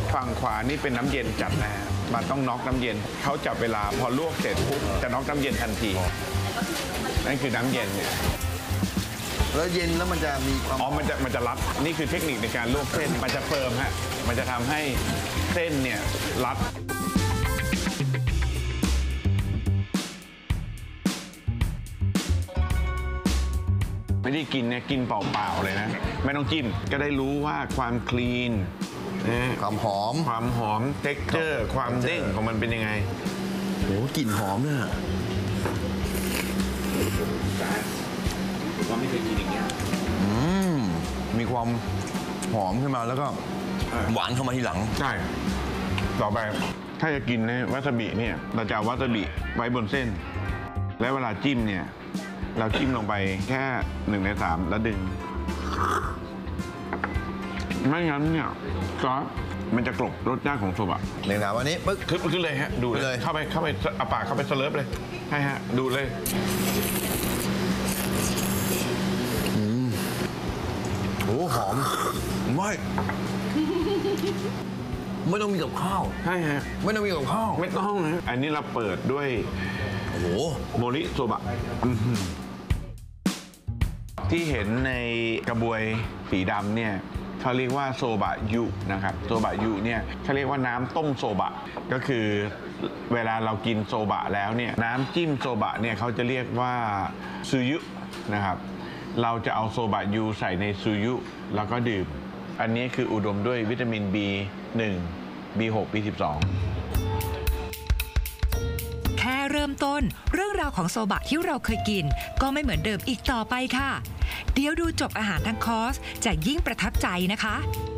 ฝั่งขวานี่เป็นน้ำเย็นจัดนะฮะมันต้องน็อกน้ำเย็นเขาจับเวลาพอลวกเสร็จปุ๊บจะน็อกน้ำเย็นทันทีนั่นคือน้ำเย็นเนี่ยแล้วเย็นแล้วมันจะมีความมันจะรัดนี่คือเทคนิคในการลวกเส้นมันจะเฟิร์มฮะมันจะทำให้เส้นเนี่ยรัดไม่ได้กินเนี่ยกินเปล่าๆเลยนะไม่ต้องจิ้มก็ได้รู้ว่าความคลีนความหอมเท็กเจอร์ความเด้งของมันเป็นยังไงโหกลิ่นหอมเนี่ยผมว่าไม่เคยกินอย่างเงี้ยมีความหอมขึ้นมาแล้วก็หวานเข้ามาทีหลังใช่ต่อไปถ้าจะกินเนี่ยวาซาบิเนี่ยเราจะเอาวาซาบิไว้บนเส้นและเวลาจิ้มเนี่ยเราจิ้มลงไปแค่1 ใน 3แล้วดึงไม่งั้นเนี่ยซอสมันจะกลบรสชาติของโซบะหนึ่งถามวันนี้ปึ๊กขึ้นเลยฮะดูเลยเข้าไปเอาปากเข้าไปสเลิฟเลยให้ฮะดูเลยโอ้หอมไม่ต้องมีกับข้าวใช่ฮะไม่ต้องมีกับข้าวไม่ต้องนะอันนี้เราเปิดด้วยโอ้โหโมริโซบะที่เห็นในกระบวยสีดำเนี่ยเขาเรียกว่าโซบะยุนะครับโซบะยุเนี่ยเขาเรียกว่าน้ำต้มโซบะก็คือเวลาเรากินโซบะแล้วเนี่ยน้ำจิ้มโซบะเนี่ยเขาจะเรียกว่าซูยุนะครับเราจะเอาโซบะยูใส่ในซูยุแล้วก็ดื่มอันนี้คืออุดมด้วยวิตามิน B1 B6 B12 แค่เริ่มต้นเรื่องราวของโซบะที่เราเคยกินก็ไม่เหมือนเดิมอีกต่อไปค่ะเดี๋ยวดูจบอาหารทั้งคอร์สจะยิ่งประทับใจนะคะ